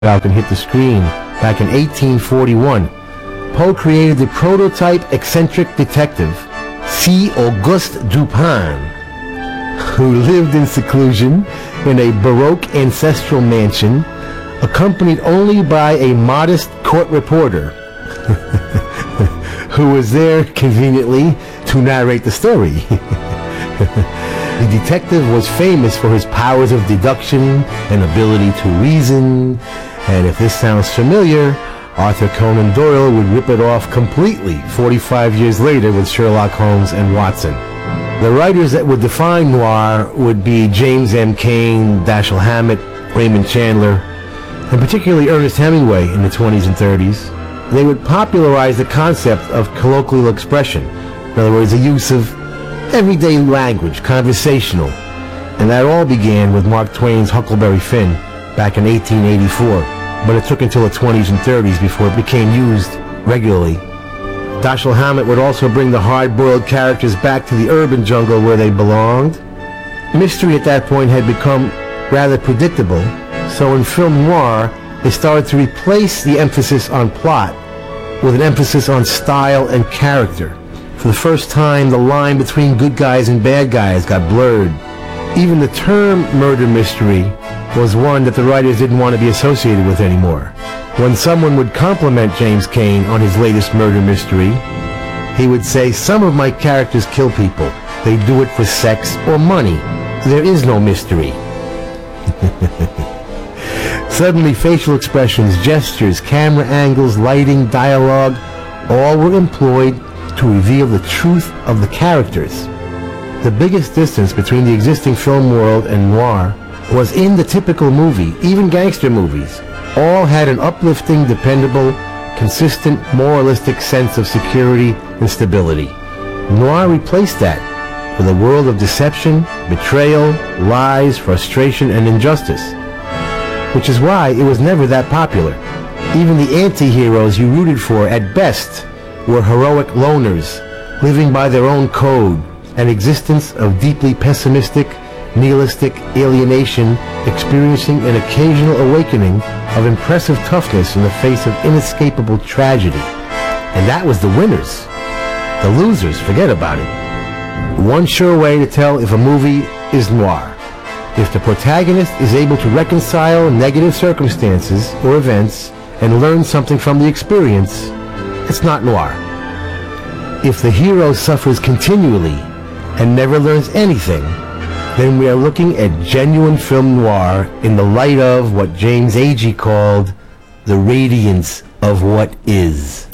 Falcon hit the screen back in 1841, Poe created the prototype eccentric detective, C. Auguste Dupin, who lived in seclusion in a Baroque ancestral mansion, accompanied only by a modest court reporter who was there conveniently to narrate the story. The detective was famous for his powers of deduction and ability to reason, and if this sounds familiar, Arthur Conan Doyle would rip it off completely 45 years later with Sherlock Holmes and Watson. The writers that would define noir would be James M. Cain, Dashiell Hammett, Raymond Chandler, and particularly Ernest Hemingway in the 20s and 30s. They would popularize the concept of colloquial expression, in other words, the use of everyday language, conversational, and that all began with Mark Twain's Huckleberry Finn back in 1884, but it took until the 20s and 30s before it became used regularly. Dashiell Hammett would also bring the hard-boiled characters back to the urban jungle where they belonged. Mystery at that point had become rather predictable, so in film noir, they started to replace the emphasis on plot with an emphasis on style and character. For the first time, the line between good guys and bad guys got blurred. Even the term murder mystery was one that the writers didn't want to be associated with anymore. When someone would compliment James Cain on his latest murder mystery, he would say, "Some of my characters kill people. They do it for sex or money. There is no mystery." Suddenly, facial expressions, gestures, camera angles, lighting, dialogue, all were employed to reveal the truth of the characters. The biggest distance between the existing film world and noir was in the typical movie. Even gangster movies all had an uplifting, dependable, consistent, moralistic sense of security and stability. Noir replaced that with a world of deception, betrayal, lies, frustration, and injustice, which is why it was never that popular. Even the anti-heroes you rooted for at best were heroic loners, living by their own code, an existence of deeply pessimistic, nihilistic alienation, experiencing an occasional awakening of impressive toughness in the face of inescapable tragedy. And that was the winners. The losers, forget about it. One sure way to tell if a movie is noir: if the protagonist is able to reconcile negative circumstances or events and learn something from the experience, it's not noir. If the hero suffers continually and never learns anything, then we are looking at genuine film noir in the light of what James Agee called the radiance of what is.